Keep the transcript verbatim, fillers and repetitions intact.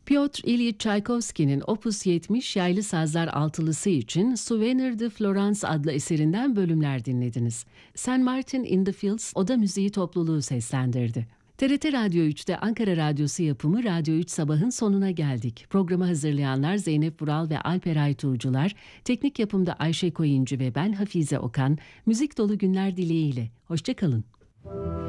Piotr İlyich Çaykovski'nin Opus yetmiş yaylı sazlar altılısı için Souvenir de Florence adlı eserinden bölümler dinlediniz. Saint Martin in the Fields Oda Müziği topluluğu seslendirdi. T R T Radyo üçte Ankara Radyosu yapımı Radyo üç Sabah'ın sonuna geldik. Programı hazırlayanlar Zeynep Vural ve Alper Aytuğcular, teknik yapımda Ayşe Koyuncu ve ben Hafize Okan, müzik dolu günler dileğiyle. Hoşça kalın.